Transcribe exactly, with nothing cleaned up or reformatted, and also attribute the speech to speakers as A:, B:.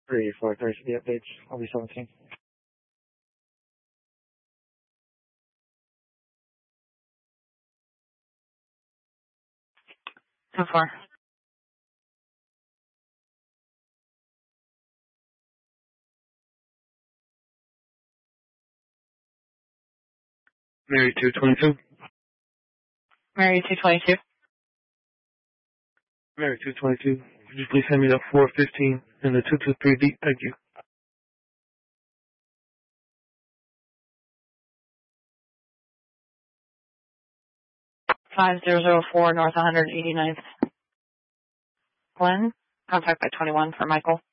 A: three four three for the updates. I'll be seventeen.
B: So far.
C: Mary two twenty-two.
B: Mary two twenty-two.
C: Mary two twenty-two. Could you please send me the four fifteen and the two two three D? Thank you.
B: five zero zero four North one hundred eighty-ninth. Glenn, contact by twenty-one for Michael.